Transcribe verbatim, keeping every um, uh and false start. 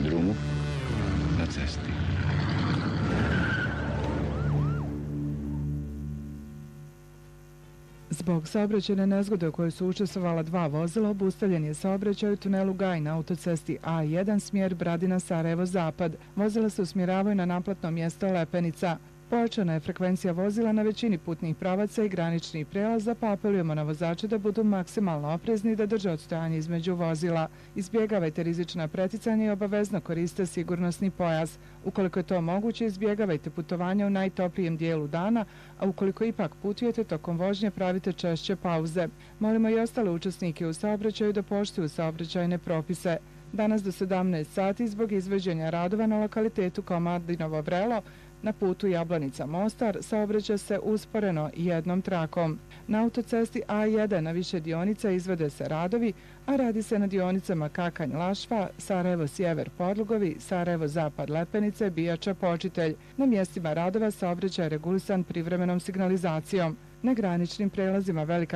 drumu, na cesti. Zbog saobraćajne nezgode u kojoj su učestvovala dva vozila, obustavljen je saobraćaj u tunelu Gaj na autocesti A jedan smjer Bradina-Sarajevo-Zapad. Vozila se usmjeravaju na naplatno mjesto Lepenica. Pojačana je frekvencija vozila na većini putnih pravaca i graničnih prelaza, pa apelujemo na vozače da budu maksimalno oprezni i da drže odstojanje između vozila. Izbjegavajte rizična preticanja i obavezno koriste sigurnosni pojas. Ukoliko je to moguće, izbjegavajte putovanja u najtoplijem dijelu dana, a ukoliko ipak putujete tokom vožnje, pravite češće pauze. Molimo i ostale učesnike u saobraćaju da poštuju saobraćajne propise. Danas do sedamnaest sati zbog izvođenja radova na lokalitetu Komadinovo Vrelo na putu Jablanica-Mostar saobraća se usporeno jednom trakom. Na autocesti A jedan na više dionica izvode se radovi, a radi se na dionicama Kakanj-Lašva, Sarajevo-Sjever-Podlugovi, Sarajevo-Zapad-Lepenice, Bijača-Počitelj. Na mjestima radova saobraćaj je regulisan privremenom signalizacijom. Na graničnim prelazima Velika